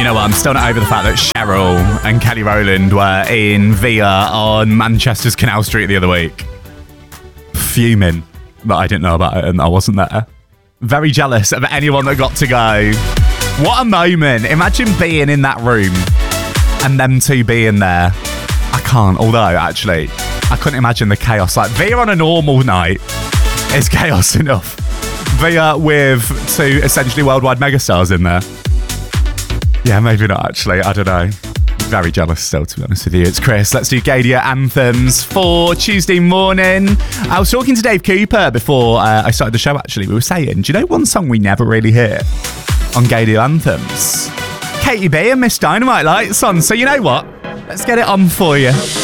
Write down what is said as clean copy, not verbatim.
You know what? I'm still not over the fact that Cheryl and Kelly Rowland were in Via on Manchester's Canal Street the other week. Fuming that I didn't know about it and I wasn't there. Very jealous of anyone that got to go. What a moment. Imagine being in that room and them two being there. I can't, although actually, I couldn't imagine the chaos. Like, Via on a normal night is chaos enough. Via with two essentially worldwide megastars in there. Yeah, maybe not actually. I don't know. Very jealous still, to be honest with you. It's Chris. Let's do Gadia anthems for Tuesday morning. I was talking to Dave Cooper before I started the show, actually. We were saying, do you know one song we never really hear on Gadia anthems? Katie B and Miss Dynamite Lights on. So you know what? Let's get it on for you.